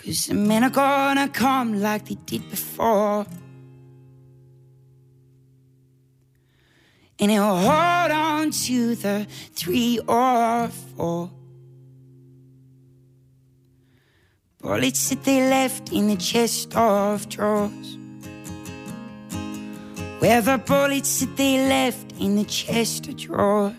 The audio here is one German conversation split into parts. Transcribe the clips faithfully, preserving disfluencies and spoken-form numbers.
'Cause the men are gonna come like they did before, and he'll hold on to the three or four bullets that they left in the chest of drawers. Where the bullets that they left in the chest of drawers.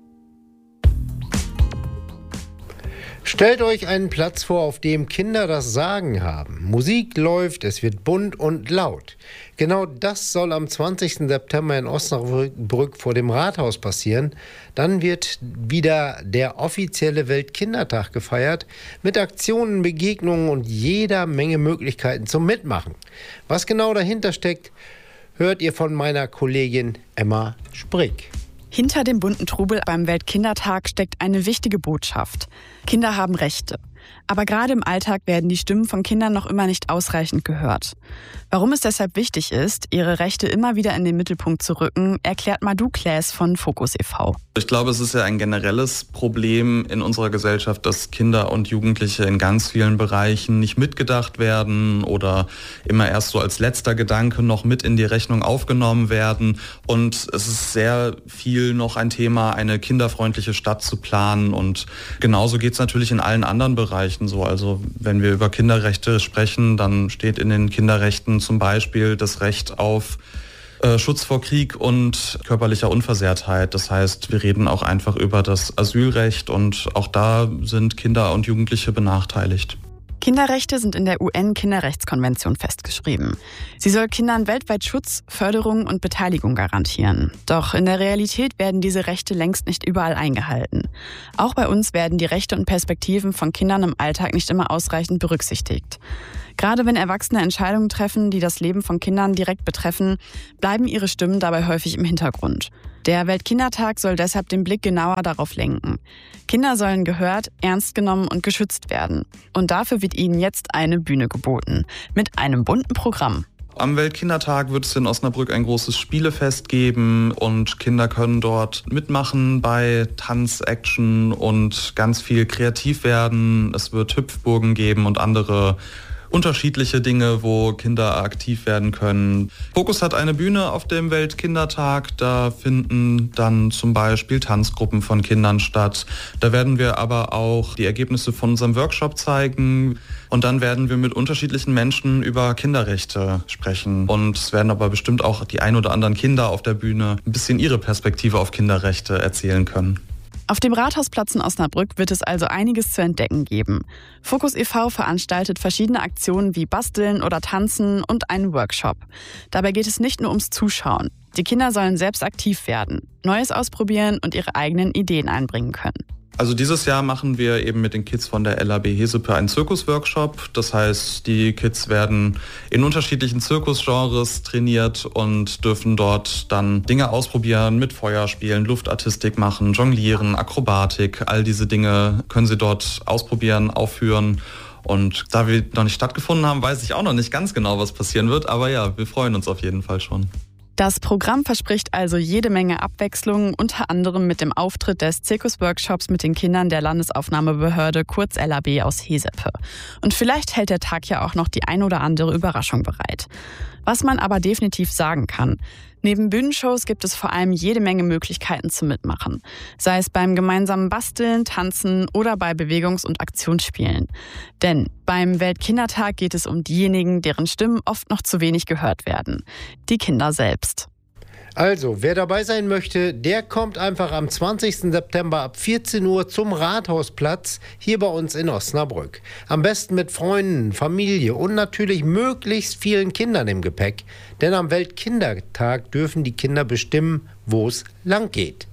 Stellt euch einen Platz vor, auf dem Kinder das Sagen haben. Musik läuft, es wird bunt und laut. Genau das soll am zwanzigsten September in Osnabrück vor dem Rathaus passieren. Dann wird wieder der offizielle Weltkindertag gefeiert mit Aktionen, Begegnungen und jeder Menge Möglichkeiten zum Mitmachen. Was genau dahinter steckt, hört ihr von meiner Kollegin Emma Sprick. Hinter dem bunten Trubel beim Weltkindertag steckt eine wichtige Botschaft. Kinder haben Rechte. Aber gerade im Alltag werden die Stimmen von Kindern noch immer nicht ausreichend gehört. Warum es deshalb wichtig ist, ihre Rechte immer wieder in den Mittelpunkt zu rücken, erklärt Madhu Claes von Focus e V Ich glaube, es ist ja ein generelles Problem in unserer Gesellschaft, dass Kinder und Jugendliche in ganz vielen Bereichen nicht mitgedacht werden oder immer erst so als letzter Gedanke noch mit in die Rechnung aufgenommen werden. Und es ist sehr viel noch ein Thema, eine kinderfreundliche Stadt zu planen. Und genauso geht es natürlich in allen anderen Bereichen so. Also wenn wir über Kinderrechte sprechen, dann steht in den Kinderrechten zum Beispiel das Recht auf äh, Schutz vor Krieg und körperlicher Unversehrtheit. Das heißt, wir reden auch einfach über das Asylrecht und auch da sind Kinder und Jugendliche benachteiligt. Kinderrechte sind in der U N-Kinderrechtskonvention festgeschrieben. Sie soll Kindern weltweit Schutz, Förderung und Beteiligung garantieren. Doch in der Realität werden diese Rechte längst nicht überall eingehalten. Auch bei uns werden die Rechte und Perspektiven von Kindern im Alltag nicht immer ausreichend berücksichtigt. Gerade wenn Erwachsene Entscheidungen treffen, die das Leben von Kindern direkt betreffen, bleiben ihre Stimmen dabei häufig im Hintergrund. Der Weltkindertag soll deshalb den Blick genauer darauf lenken. Kinder sollen gehört, ernst genommen und geschützt werden. Und dafür wird ihnen jetzt eine Bühne geboten. Mit einem bunten Programm. Am Weltkindertag wird es in Osnabrück ein großes Spielefest geben und Kinder können dort mitmachen bei Tanz, Action und ganz viel kreativ werden. Es wird Hüpfburgen geben und andere unterschiedliche Dinge, wo Kinder aktiv werden können. Focus hat eine Bühne auf dem Weltkindertag. Da finden dann zum Beispiel Tanzgruppen von Kindern statt. Da werden wir aber auch die Ergebnisse von unserem Workshop zeigen. Und dann werden wir mit unterschiedlichen Menschen über Kinderrechte sprechen. Und es werden aber bestimmt auch die ein oder anderen Kinder auf der Bühne ein bisschen ihre Perspektive auf Kinderrechte erzählen können. Auf dem Rathausplatz in Osnabrück wird es also einiges zu entdecken geben. Focus e V veranstaltet verschiedene Aktionen wie Basteln oder Tanzen und einen Workshop. Dabei geht es nicht nur ums Zuschauen. Die Kinder sollen selbst aktiv werden, Neues ausprobieren und ihre eigenen Ideen einbringen können. Also dieses Jahr machen wir eben mit den Kids von der L A B Hesepe einen Zirkusworkshop. Das heißt, die Kids werden in unterschiedlichen Zirkusgenres trainiert und dürfen dort dann Dinge ausprobieren, mit Feuer spielen, Luftartistik machen, jonglieren, Akrobatik. All diese Dinge können sie dort ausprobieren, aufführen. Und da wir noch nicht stattgefunden haben, weiß ich auch noch nicht ganz genau, was passieren wird. Aber ja, wir freuen uns auf jeden Fall schon. Das Programm verspricht also jede Menge Abwechslung, unter anderem mit dem Auftritt des Zirkusworkshops mit den Kindern der Landesaufnahmebehörde, kurz L A B aus Hesepe. Und vielleicht hält der Tag ja auch noch die ein oder andere Überraschung bereit. Was man aber definitiv sagen kann: Neben Bühnenshows gibt es vor allem jede Menge Möglichkeiten zum Mitmachen. Sei es beim gemeinsamen Basteln, Tanzen oder bei Bewegungs- und Aktionsspielen. Denn beim Weltkindertag geht es um diejenigen, deren Stimmen oft noch zu wenig gehört werden. Die Kinder selbst. Also, wer dabei sein möchte, der kommt einfach am zwanzigsten September ab vierzehn Uhr zum Rathausplatz hier bei uns in Osnabrück. Am besten mit Freunden, Familie und natürlich möglichst vielen Kindern im Gepäck. Denn am Weltkindertag dürfen die Kinder bestimmen, wo es lang geht.